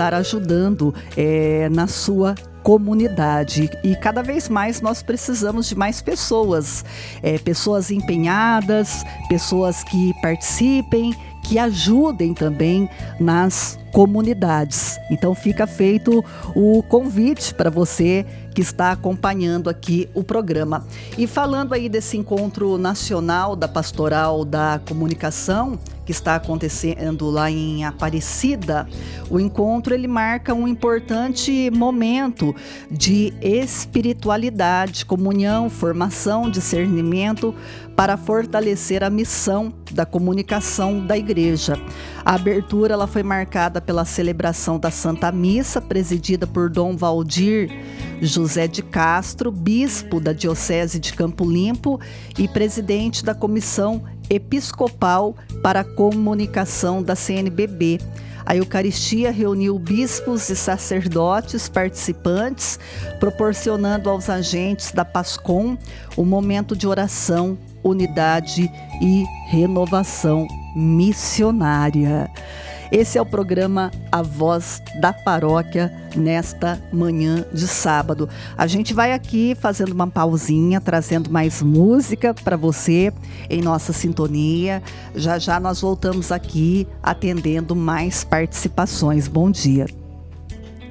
estar ajudando na sua comunidade. E cada vez mais nós precisamos de mais pessoas, pessoas empenhadas, pessoas que participem, que ajudem também nas comunidades. Então fica feito o convite para você que está acompanhando aqui o programa. E falando aí desse encontro nacional da Pastoral da Comunicação, que está acontecendo lá em Aparecida, o encontro ele marca um importante momento de espiritualidade, comunhão, formação, discernimento para fortalecer a missão da comunicação da igreja. A abertura ela foi marcada pela celebração da Santa Missa, presidida por Dom Valdir José de Castro, bispo da Diocese de Campo Limpo e presidente da Comissão Episcopal para a Comunicação da CNBB. A Eucaristia reuniu bispos e sacerdotes participantes, proporcionando aos agentes da PASCOM um momento de oração, unidade e renovação missionária. Esse é o programa A Voz da Paróquia nesta manhã de sábado. A gente vai aqui fazendo uma pausinha, trazendo mais música para você em nossa sintonia. Já já nós voltamos aqui atendendo mais participações. Bom dia.